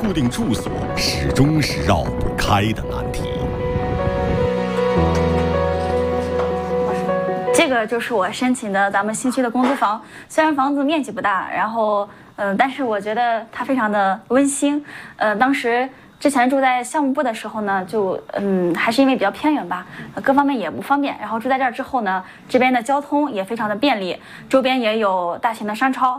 固定住所始终是绕不开的难题。 这个就是我申请的咱们新区的公租房，虽然房子面积不大，然后但是我觉得它非常的温馨。当时之前住在项目部的时候呢，就还是因为比较偏远吧，各方面也不方便。然后住在这儿之后呢，这边的交通也非常的便利，周边也有大型的商超。